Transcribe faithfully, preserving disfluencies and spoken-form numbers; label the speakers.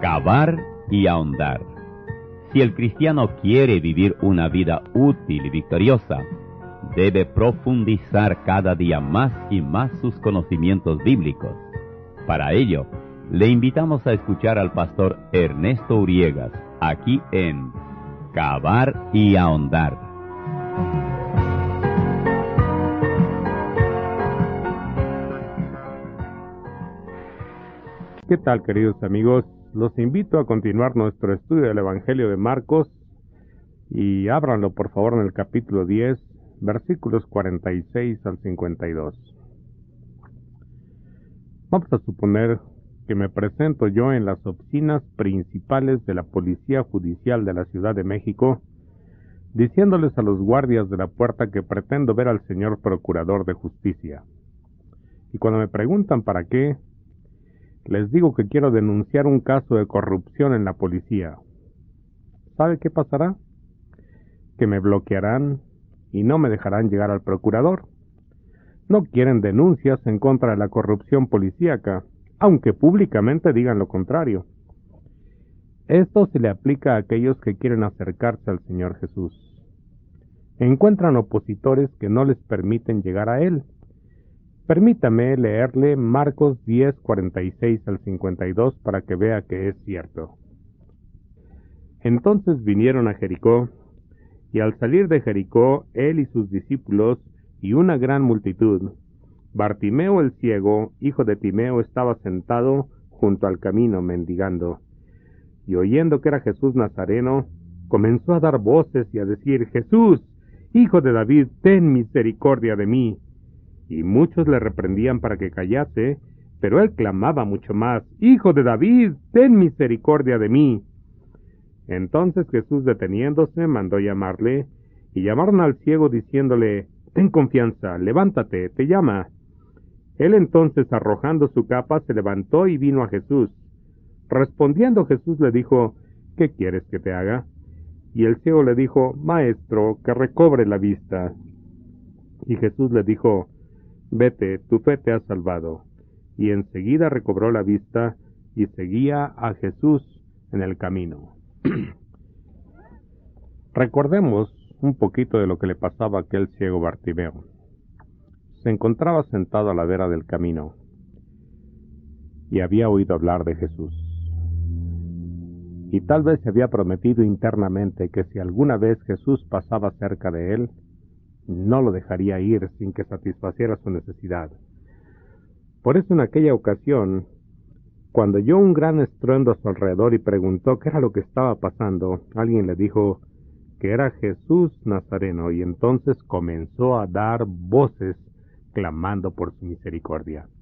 Speaker 1: Cavar y ahondar. Si el cristiano quiere vivir una vida útil y victoriosa, debe profundizar cada día más y más sus conocimientos bíblicos. Para ello, le invitamos a escuchar al pastor Ernesto Uriegas, aquí en Cavar y ahondar.
Speaker 2: ¿Qué tal, queridos amigos? Los invito a continuar nuestro estudio del Evangelio de Marcos y ábranlo por favor en el capítulo diez, versículos cuarenta y seis al cincuenta y dos. Vamos a suponer que me presento yo en las oficinas principales de la Policía Judicial de la Ciudad de México, diciéndoles a los guardias de la puerta que pretendo ver al señor Procurador de Justicia. Y cuando me preguntan para qué, les digo que quiero denunciar un caso de corrupción en la policía. ¿Sabe qué pasará? Que me bloquearán y no me dejarán llegar al procurador. No quieren denuncias en contra de la corrupción policíaca, aunque públicamente digan lo contrario. Esto se le aplica a aquellos que quieren acercarse al Señor Jesús. Encuentran opositores que no les permiten llegar a Él. Permítame leerle Marcos diez, cuarenta y seis al cincuenta y dos para que vea que es cierto. Entonces vinieron a Jericó, y al salir de Jericó, él y sus discípulos, y una gran multitud, Bartimeo el ciego, hijo de Timeo, estaba sentado junto al camino mendigando, y oyendo que era Jesús Nazareno, comenzó a dar voces y a decir: Jesús, hijo de David, ten misericordia de mí. Y muchos le reprendían para que callase, pero él clamaba mucho más: Hijo de David, ten misericordia de mí. Entonces Jesús, deteniéndose, mandó llamarle, y llamaron al ciego diciéndole: Ten confianza, levántate, te llama. Él entonces, arrojando su capa, se levantó y vino a Jesús. Respondiendo Jesús le dijo: ¿Qué quieres que te haga? Y el ciego le dijo: Maestro, que recobre la vista. Y Jesús le dijo: Vete, tu fe te ha salvado. Y enseguida recobró la vista y seguía a Jesús en el camino. Recordemos un poquito de lo que le pasaba a aquel ciego Bartimeo. Se encontraba sentado a la vera del camino y había oído hablar de Jesús. Y tal vez se había prometido internamente que si alguna vez Jesús pasaba cerca de él, no lo dejaría ir sin que satisfaciera su necesidad. Por eso en aquella ocasión, cuando oyó un gran estruendo a su alrededor y preguntó qué era lo que estaba pasando, alguien le dijo que era Jesús Nazareno, y entonces comenzó a dar voces clamando por su misericordia.